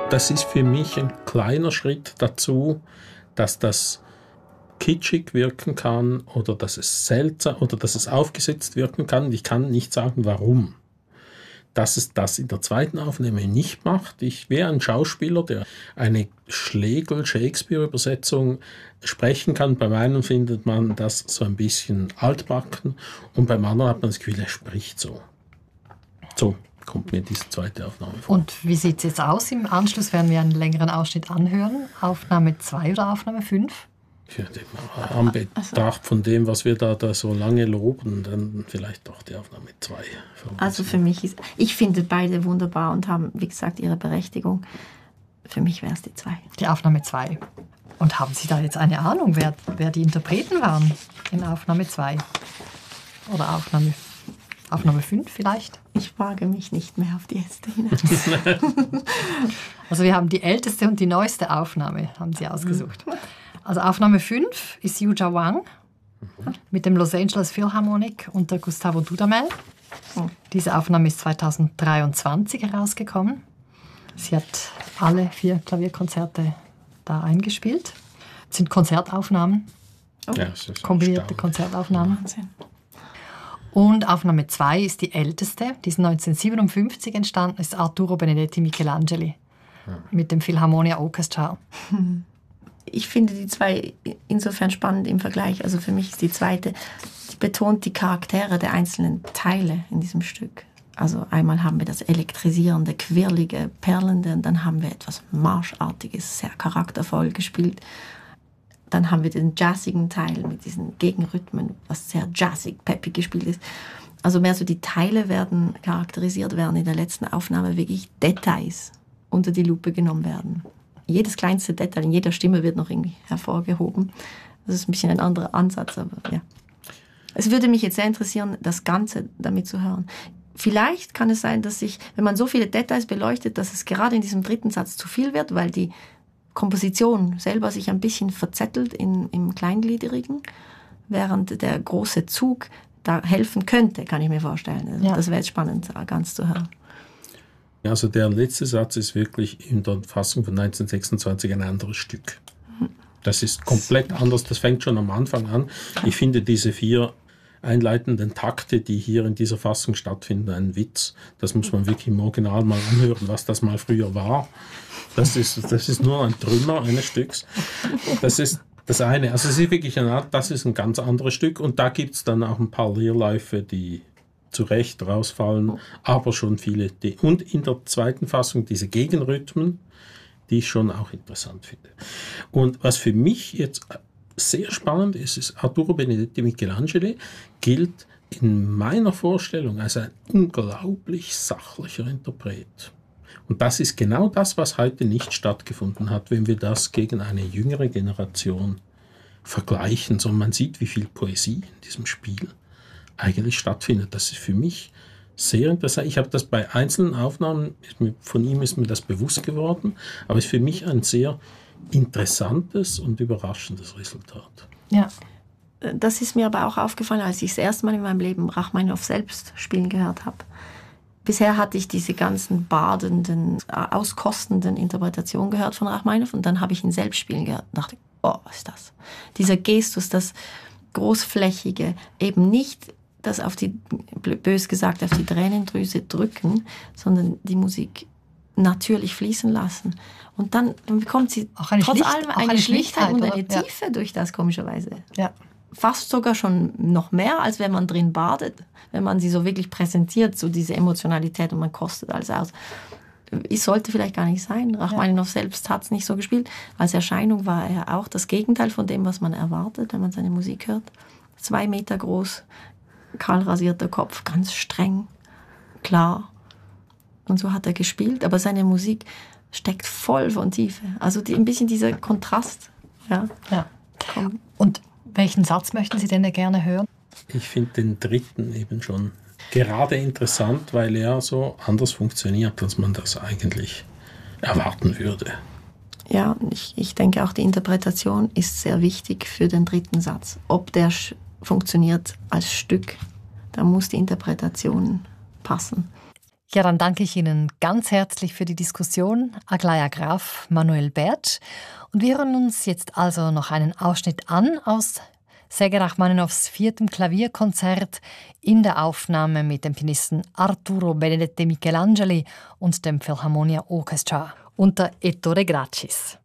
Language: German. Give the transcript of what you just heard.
Das ist für mich ein kleiner Schritt dazu, dass das kitschig wirken kann oder dass es seltsam oder dass es aufgesetzt wirken kann. Ich kann nicht sagen, warum. Dass es das in der zweiten Aufnahme nicht macht. Ich wäre ein Schauspieler, der eine Schlegel-Shakespeare-Übersetzung sprechen kann. Beim einen findet man das so ein bisschen altbacken und beim anderen hat man das Gefühl, er spricht so. So kommt mir diese zweite Aufnahme vor. Und wie sieht es jetzt aus? Im Anschluss werden wir einen längeren Ausschnitt anhören. Aufnahme 2 oder Aufnahme 5? Für den Anbetracht von dem, was wir da so lange loben, dann vielleicht doch die Aufnahme 2. Also für mich ich finde beide wunderbar und haben, wie gesagt, ihre Berechtigung. Für mich wäre es die 2. Die Aufnahme 2. Und haben Sie da jetzt eine Ahnung, wer die Interpreten waren in Aufnahme 2? Oder Aufnahme 5 vielleicht? Ich wage mich nicht mehr auf die erste hinaus. Also wir haben die älteste und die neueste Aufnahme, haben Sie ausgesucht. Also Aufnahme 5 ist Yuja Wang mit dem Los Angeles Philharmonic unter Gustavo Dudamel. Diese Aufnahme ist 2023 herausgekommen. Sie hat alle 4 Klavierkonzerte da eingespielt. Das sind Konzertaufnahmen, kombinierte Konzertaufnahmen. Wahnsinn. Und Aufnahme 2 ist die älteste, die ist 1957 entstanden, ist Arturo Benedetti Michelangeli mit dem Philharmonia Orchestra. Ich finde die 2 insofern spannend im Vergleich. Also für mich ist die zweite, die betont die Charaktere der einzelnen Teile in diesem Stück. Also einmal haben wir das elektrisierende, quirlige, perlende und dann haben wir etwas Marschartiges, sehr charaktervoll gespielt. Dann haben wir den jazzigen Teil mit diesen Gegenrhythmen, was sehr jazzig, peppig gespielt ist. Also mehr so die Teile werden charakterisiert, während in der letzten Aufnahme wirklich Details unter die Lupe genommen werden. Jedes kleinste Detail in jeder Stimme wird noch irgendwie hervorgehoben. Das ist ein bisschen ein anderer Ansatz, aber ja. Es würde mich jetzt sehr interessieren, das Ganze damit zu hören. Vielleicht kann es sein, dass wenn man so viele Details beleuchtet, dass es gerade in diesem dritten Satz zu viel wird, weil die Komposition selber sich ein bisschen verzettelt im Kleingliedrigen, während der große Zug da helfen könnte, kann ich mir vorstellen. Ja. Das wäre jetzt spannend, ganz zu hören. Also der letzte Satz ist wirklich in der Fassung von 1926 ein anderes Stück. Das ist komplett anders, das fängt schon am Anfang an. Ich finde diese 4 einleitenden Takte, die hier in dieser Fassung stattfinden, ein Witz. Das muss man wirklich im Original mal anhören, was das mal früher war. Das ist nur ein Trümmer eines Stücks. Das ist das eine. Also es ist wirklich das ist ein ganz anderes Stück. Und da gibt es dann auch ein paar Leerläufe, die zu Recht rausfallen, aber schon viele. Und in der zweiten Fassung diese Gegenrhythmen, die ich schon auch interessant finde. Und was für mich jetzt sehr spannend ist Arturo Benedetti Michelangeli gilt in meiner Vorstellung als ein unglaublich sachlicher Interpret. Und das ist genau das, was heute nicht stattgefunden hat, wenn wir das gegen eine jüngere Generation vergleichen. Sondern man sieht, wie viel Poesie in diesem Spiel eigentlich stattfindet. Das ist für mich sehr interessant. Ich habe das bei einzelnen Aufnahmen, von ihm ist mir das bewusst geworden, aber es ist für mich ein sehr interessantes und überraschendes Resultat. Ja, das ist mir aber auch aufgefallen, als ich das erste Mal in meinem Leben Rachmaninow selbst spielen gehört habe. Bisher hatte ich diese ganzen badenden, auskostenden Interpretationen gehört von Rachmaninow und dann habe ich ihn selbst spielen gehört und dachte, oh, was ist das? Dieser Gestus, das großflächige, eben nicht das bös gesagt, auf die Tränendrüse drücken, sondern die Musik natürlich fließen lassen. Und dann bekommt sie auch trotz allem eine Schlichtheit und eine ja. Tiefe durch das, komischerweise. Ja. Fast sogar schon noch mehr, als wenn man drin badet, wenn man sie so wirklich präsentiert, so diese Emotionalität und man kostet alles aus. Es sollte vielleicht gar nicht sein. Rachmaninow selbst hat es nicht so gespielt. Als Erscheinung war er auch das Gegenteil von dem, was man erwartet, wenn man seine Musik hört. 2 Meter groß, kahl rasierter Kopf, ganz streng, klar. Und so hat er gespielt, aber seine Musik steckt voll von Tiefe. Also ein bisschen dieser Kontrast. Ja. Und welchen Satz möchten Sie denn gerne hören? Ich finde den dritten eben schon gerade interessant, weil er so anders funktioniert, als man das eigentlich erwarten würde. Ja, ich denke auch die Interpretation ist sehr wichtig für den dritten Satz. Ob der funktioniert als Stück, da muss die Interpretation passen. Ja, dann danke ich Ihnen ganz herzlich für die Diskussion, Aglaia Graf, Manuel Bert. Und wir hören uns jetzt also noch einen Ausschnitt an aus Sergei Rachmaninows 4. Klavierkonzert in der Aufnahme mit dem Pianisten Arturo Benedette Michelangeli und dem Philharmonia Orchestra unter Ettore Gracis.